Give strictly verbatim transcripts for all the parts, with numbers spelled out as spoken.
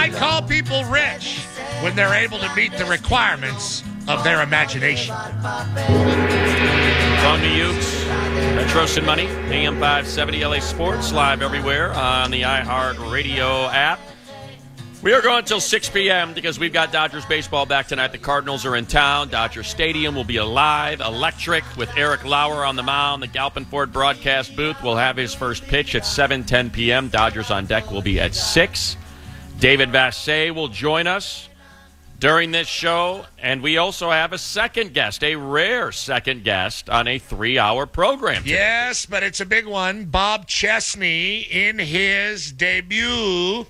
I call people rich when they're able to meet the requirements of their imagination. Ron Nukes, Retros and Money, A M five seventy L A Sports, live everywhere on the iHeartRadio app. We are going until six p.m. because we've got Dodgers baseball back tonight. The Cardinals are in town. Dodger Stadium will be alive, electric, with Eric Lauer on the mound. The Galpin Ford broadcast booth will have his first pitch at seven ten p.m. Dodgers on deck will be at six. David Vassegh will join us during this show, and we also have a second guest, a rare second guest on a three-hour program today. Yes, but it's a big one. Bob Chesney in his debut.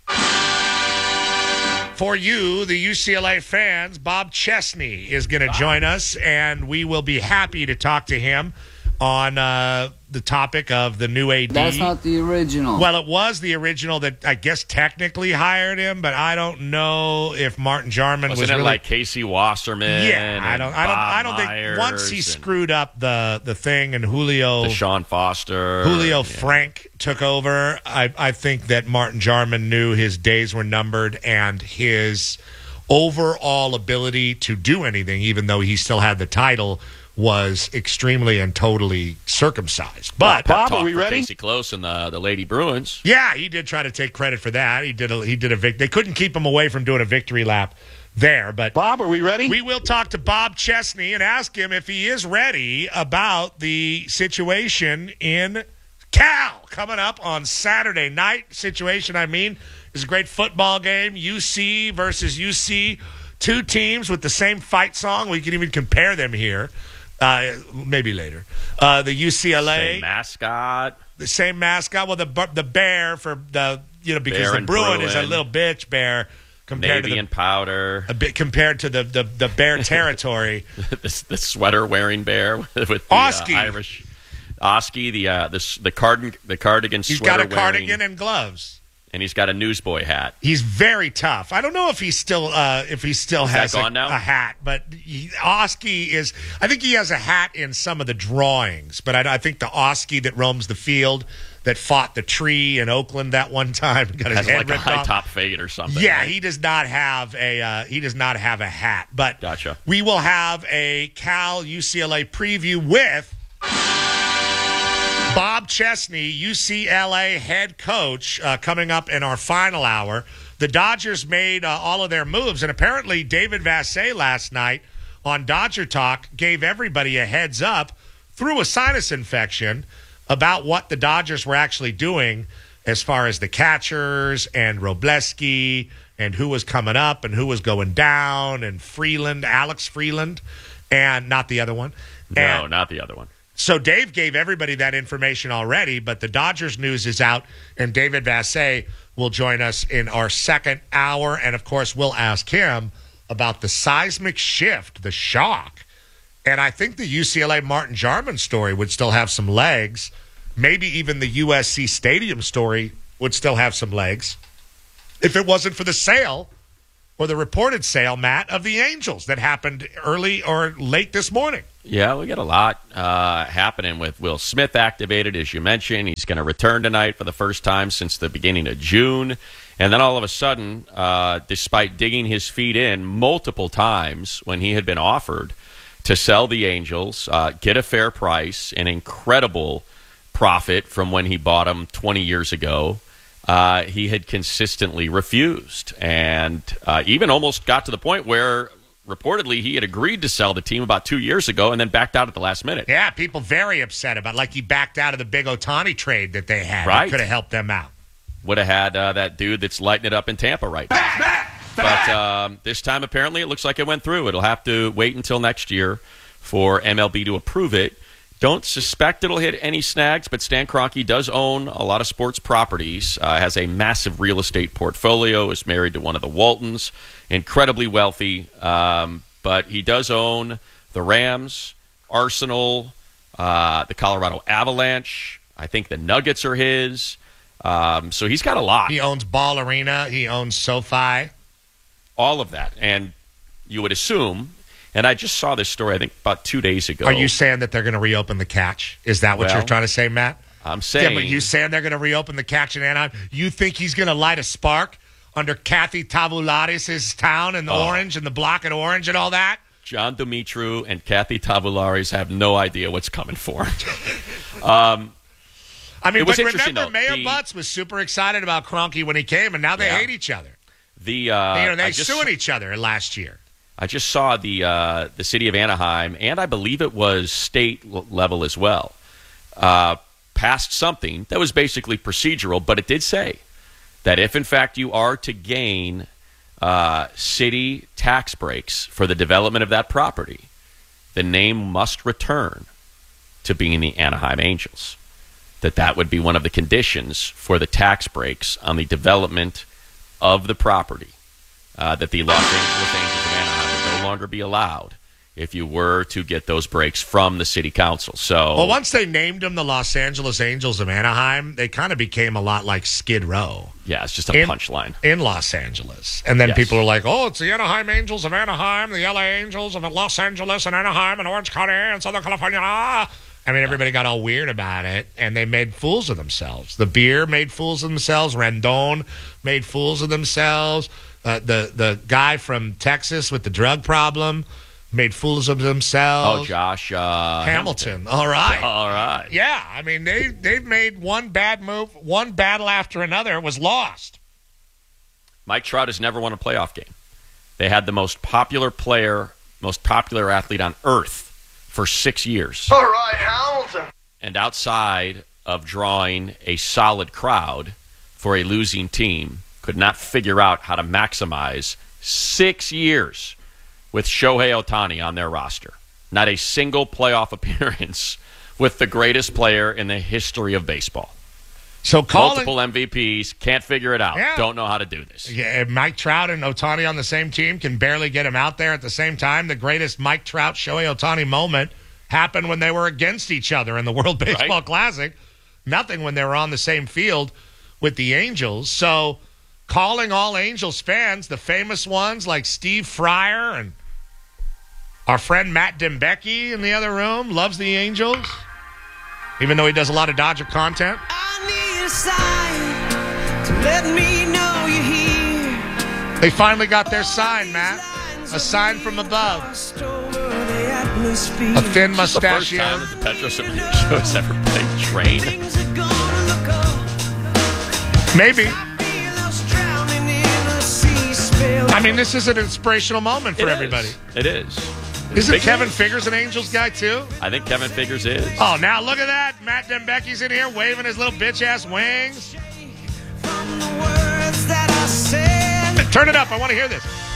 For you, the U C L A fans, Bob Chesney is going to join us, and we will be happy to talk to him on uh, the topic of the new A D. That's not the original. Well, it was the original that I guess technically hired him, but I don't know if Martin Jarman Wasn't was it really like Casey Wasserman. Yeah, I don't, I don't, I don't Myers think once he screwed up the the thing and Julio, Sean Foster, Julio yeah. Frank took over. I I think that Martin Jarman knew his days were numbered and his overall ability to do anything, even though he still had the title, was extremely and totally circumcised. But Bob, are we ready? Casey Close and the the Lady Bruins. Yeah, he did try to take credit for that. He did a he did a vic- They couldn't keep him away from doing a victory lap there. But Bob, are we ready? We will talk to Bob Chesney and ask him if he is ready about the situation in Cal coming up on Saturday night. Situation, I mean, is a great football game. U C versus U C, two teams with the same fight song. We can even compare them here. Uh, maybe later. Uh, the U C L A same mascot, the same mascot. Well, the the bear for the you know because bear the Bruin, Bruin is a little bitch bear compared Navy to the and powder. A bit compared to the the, the bear territory. the, the sweater wearing bear with the Oski. Uh, Irish Oski, the uh, the the card the cardigan. He's sweater got a cardigan wearing, and gloves. And he's got a newsboy hat. He's very tough. I don't know if he's still uh, if he still is has that a, gone now? a hat, but he, Oski is. I think he has a hat in some of the drawings, but I, I think the Oski that roams the field, that fought the tree in Oakland that one time, got his has head like a ripped high off. top fade or something. Yeah, right? he does not have a uh, he does not have a hat. But gotcha. We will have a Cal U C L A preview with Bob Chesney, U C L A head coach, uh, coming up in our final hour. The Dodgers made uh, all of their moves, and apparently David Vassegh last night on Dodger Talk gave everybody a heads up through a sinus infection about what the Dodgers were actually doing as far as the catchers and Robleski and who was coming up and who was going down and Freeland, Alex Freeland, and not the other one. No, and, not the other one. So Dave gave everybody that information already, but the Dodgers news is out, and David Vassegh will join us in our second hour. And, of course, we'll ask him about the seismic shift, the shock. And I think the U C L A Martin Jarman story would still have some legs. Maybe even the U S C Stadium story would still have some legs if it wasn't for the sale or the reported sale, Matt, of the Angels that happened early or late this morning. Yeah, we got a lot uh, happening with Will Smith activated, as you mentioned. He's going to return tonight for the first time since the beginning of June. And then all of a sudden, uh, despite digging his feet in multiple times when he had been offered to sell the Angels, uh, get a fair price, an incredible profit from when he bought them twenty years ago, uh, he had consistently refused. And uh, even almost got to the point where reportedly he had agreed to sell the team about two years ago and then backed out at the last minute. Yeah, people very upset about it. Like he backed out of the big Ohtani trade that they had. Right. It could have helped them out. Would have had uh, that dude that's lighting it up in Tampa right now. But um, this time, apparently, it looks like it went through. It'll have to wait until next year for M L B to approve it. Don't suspect it'll hit any snags, but Stan Kroenke does own a lot of sports properties, uh, has a massive real estate portfolio, is married to one of the Waltons, incredibly wealthy, um, but he does own the Rams, Arsenal, uh, the Colorado Avalanche. I think the Nuggets are his. Um, so he's got a lot. He owns Ball Arena. He owns SoFi. All of that. And you would assume, and I just saw this story, I think, about two days ago. Are you saying that they're going to reopen the catch? Is that what Well, you're trying to say, Matt? I'm saying. Yeah, but you saying they're going to reopen the catch in Anaheim? You think he's going to light a spark under Kathy Tavularis' town and the Oh. orange and the block and orange and all that. John Dumitru and Kathy Tavularis have no idea what's coming for them. um, I mean, It was but interesting, remember, though. Mayor The- Butts was super excited about Kroenke when he came, and now they Yeah. hate each other. the uh, you know, they I just, suing each other last year. I just saw the uh, the city of Anaheim, and I believe it was state l- level as well, uh, passed something that was basically procedural, but it did say that if, in fact, you are to gain uh, city tax breaks for the development of that property, the name must return to being the Anaheim Angels. That that would be one of the conditions for the tax breaks on the development of the property. Uh, that the Los Angeles Angels of Anaheim would no longer be allowed if you were to get those breaks from the city council. So, Well, once they named them the Los Angeles Angels of Anaheim, they kind of became a lot like Skid Row yeah, it's just a in- punchline. in Los Angeles. And then Yes. people are like, oh, it's the Anaheim Angels of Anaheim, the L A Angels of Los Angeles and Anaheim and Orange County and Southern California. I mean, everybody got all weird about it, and they made fools of themselves. The beer made fools of themselves. Rendon made fools of themselves. Uh, the, the guy from Texas with the drug problem made fools of themselves. Oh, Josh uh, Hamilton. All right. All right. Yeah, I mean, they, they've made one bad move, one battle after another was lost. Mike Trout has never won a playoff game. They had the most popular player, most popular athlete on earth for six years. All right, Hamilton. And outside of drawing a solid crowd for a losing team, could not figure out how to maximize six years with Shohei Ohtani on their roster. Not a single playoff appearance with the greatest player in the history of baseball. So calling, Multiple M V Ps, can't figure it out. Yeah. Don't know how to do this. yeah, Mike Trout and Ohtani on the same team can barely get him out there at the same time. The greatest Mike Trout, Shohei Ohtani moment happened when they were against each other in the World Baseball Right. Classic. Nothing when they were on the same field with the Angels. So calling all Angels fans, the famous ones like Steve Fryer and our friend Matt Dembecki in the other room, loves the Angels, even though he does a lot of Dodger content. I need a sign to let me know you're here. They finally got their sign, Matt. A sign from above. A thin It's the first mustachio. time that the Petros Show has ever been trained. Maybe. I mean, this is an inspirational moment for It is. everybody. It is. Isn't Big Kevin news. Figures an Angels guy, too? I think Kevin Figures is. Oh, now look at that. Matt Dembecki's in here waving his little bitch-ass wings. Turn it up. I want to hear this.